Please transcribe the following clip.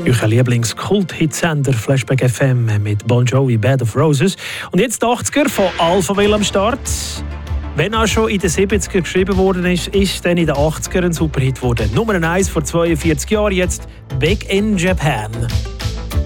Euer Lieblings-Kult-Hitsender Flashback FM mit Bon Jovi, Bed of Roses. Und jetzt die 80er von Alpha Will am Start. Wenn auch schon in den 70er geschrieben worden ist dann in den 80er ein Superhit geworden. Nummer 1 vor 42 Jahren, jetzt Big in Japan.